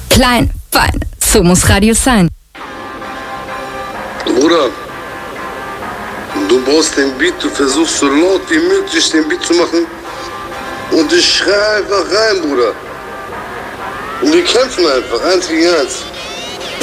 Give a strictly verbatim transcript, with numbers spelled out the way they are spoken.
Klein, fein, so muss Radio sein. Bruder, du baust den Beat, du versuchst so laut wie möglich den Beat zu machen und ich schreie einfach rein, Bruder. Und wir kämpfen einfach, eins gegen eins.